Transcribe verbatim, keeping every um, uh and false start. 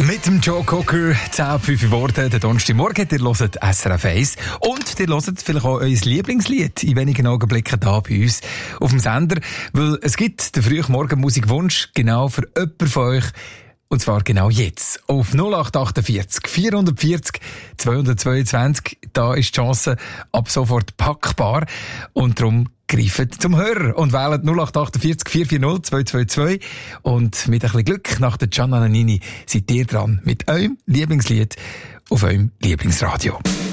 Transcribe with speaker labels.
Speaker 1: Mit dem Joe Cocker, zehn fünf geworden, der Donnerstagmorgen, ihr hört S R F eins und ihr hört vielleicht auch euer Lieblingslied in wenigen Augenblicken da bei uns auf dem Sender, weil es gibt den frühen Morgenmusikwunsch genau für jemanden von euch. Und zwar genau jetzt. Auf null acht achtundvierzig vierhundertvierzig zweihundertzweiundzwanzig. Da ist die Chance ab sofort packbar. Und darum greift zum Hörer und wählt null acht achtundvierzig vierhundertvierzig zweihundertzweiundzwanzig. Und mit ein bisschen Glück nach der Gianna Nannini seid ihr dran mit eurem Lieblingslied auf eurem Lieblingsradio.